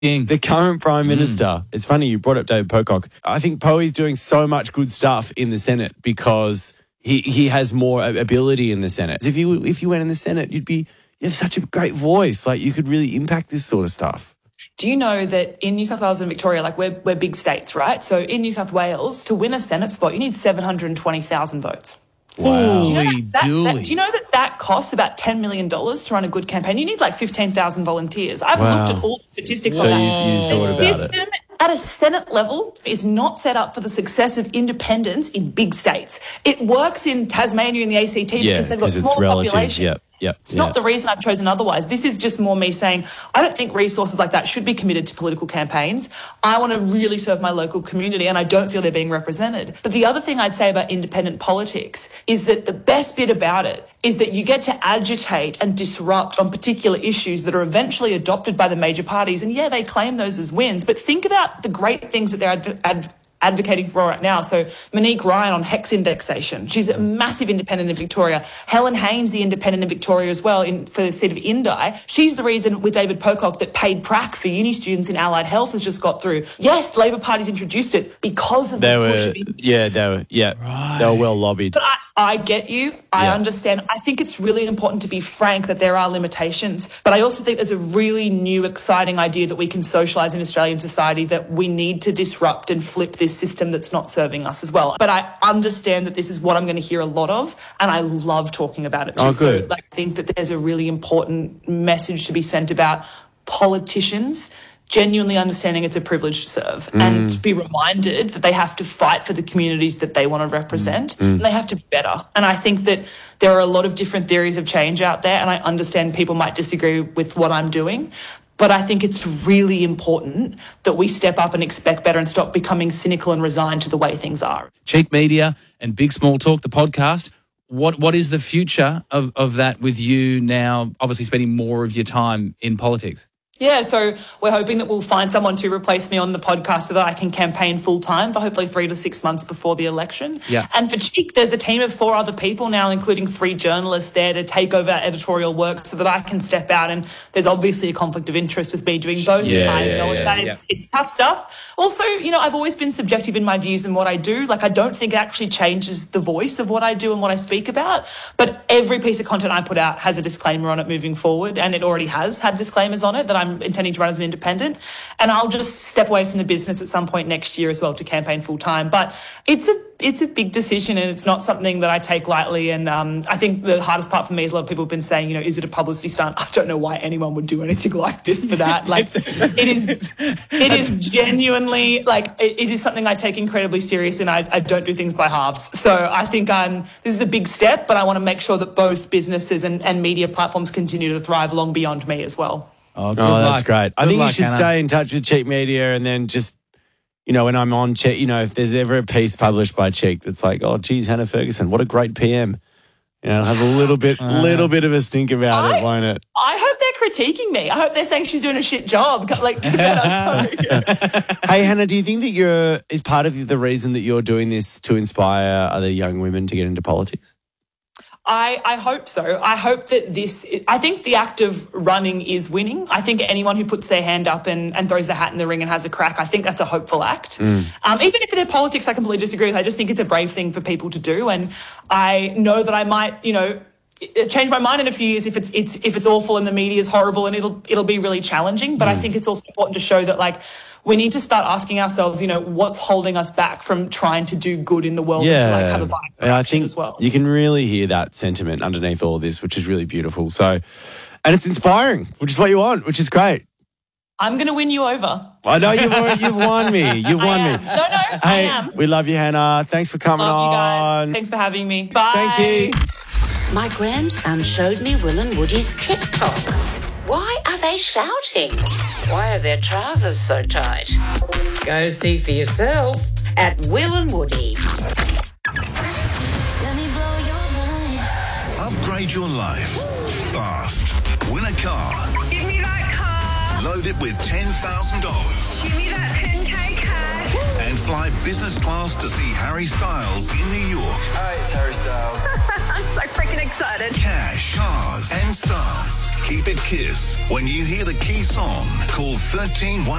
the current Prime Minister, it's funny you brought up David Pocock. I think Poey's doing so much good stuff in the Senate because he has more ability in the Senate. If you went in the Senate, you have such a great voice. Like, you could really impact this sort of stuff. Do you know that in New South Wales and Victoria, like we're big states, right? So in New South Wales, to win a Senate spot, you need 720,000 votes. Wow. Do you know that costs about $10 million to run a good campaign? You need like 15,000 volunteers. I've looked at all the statistics on that. You thought the about system at a Senate level is not set up for the success of independence in big states. It works in Tasmania and the ACT because they've got smaller populations. It's not the reason I've chosen otherwise. This is just more me saying, I don't think resources like that should be committed to political campaigns. I want to really serve my local community and I don't feel they're being represented. But the other thing I'd say about independent politics is that the best bit about it is that you get to agitate and disrupt on particular issues that are eventually adopted by the major parties. And they claim those as wins. But think about the great things that they're advocating for right now. So Monique Ryan on HEX indexation. She's a massive independent in Victoria. Helen Haynes, the independent in Victoria as well, for the seat of Indi. She's the reason with David Pocock that paid prac for uni students in allied health has just got through. Yes, Labor Party's introduced it because of the push of independence. They were well lobbied. But I get you. I understand. I think it's really important to be frank that there are limitations. But I also think there's a really new, exciting idea that we can socialise in Australian society that we need to disrupt and flip this system that's not serving us as well. But I understand that this is what I'm going to hear a lot of, and I love talking about it too. Oh, good. So I think that there's a really important message to be sent about politicians genuinely understanding it's a privilege to serve and to be reminded that they have to fight for the communities that they want to represent and they have to be better. And I think that there are a lot of different theories of change out there, and I understand people might disagree with what I'm doing, but I think it's really important that we step up and expect better and stop becoming cynical and resigned to the way things are. Cheek Media and Big Small Talk, the podcast. What is the future of that with you now, obviously spending more of your time in politics? Yeah, so we're hoping that we'll find someone to replace me on the podcast so that I can campaign full-time for hopefully 3 to 6 months before the election. Yeah. And for Cheek, there's a team of 4 other people now, including 3 journalists there to take over editorial work so that I can step out. And there's obviously a conflict of interest with me doing both. It's tough stuff. Also, I've always been subjective in my views and what I do. Like, I don't think it actually changes the voice of what I do and what I speak about. But every piece of content I put out has a disclaimer on it moving forward, and it already has had disclaimers on it that I'm intending to run as an independent, and I'll just step away from the business at some point next year as well to campaign full time. But it's a big decision, and it's not something that I take lightly. And I think the hardest part for me is a lot of people have been saying, is it a publicity stunt? I don't know why anyone would do anything like this for that. Like, it is genuinely like it is something I take incredibly serious, and I don't do things by halves. So I think this is a big step, but I want to make sure that both businesses and media platforms continue to thrive long beyond me as well. Oh, that's great. I think you should stay in touch with Cheek Media, and then just, when I'm on Cheek, if there's ever a piece published by Cheek that's like, oh, geez, Hannah Ferguson, what a great PM. I'll have a little bit of a stink about it, won't it? I hope they're critiquing me. I hope they're saying she's doing a shit job. Hey, Hannah, do you think that is part of the reason that you're doing this to inspire other young women to get into politics? I hope so. I hope that I think the act of running is winning. I think anyone who puts their hand up and throws their hat in the ring and has a crack, I think that's a hopeful act. Even if in politics I completely disagree with, I just think it's a brave thing for people to do. And I know that I might, change my mind in a few years if it's awful and the media is horrible, and it'll be really challenging. But I think it's also important to show that we need to start asking ourselves, what's holding us back from trying to do good in the world and to have a bite and I think as well. You can really hear that sentiment underneath all of this, which is really beautiful. So, and it's inspiring, which is what you want, which is great. I'm going to win you over. I know you've won me. You've won me. No, I am. We love you, Hannah. Thanks for coming on. You guys. Thanks for having me. Bye. Thank you. My grandson showed me Will and Woody's TikTok. Why are they shouting? Why are their trousers so tight? Go see for yourself at Will and Woody. Let me blow your mind. Upgrade your life fast. Win a car. Give me that car. Load it with $10,000. Give me that 10K cash. And fly business class to see Harry Styles in New York. Hi, it's Harry Styles. I'm so freaking excited. Cash, cars, and stars. Keep it Kiss. When you hear the key song, call 13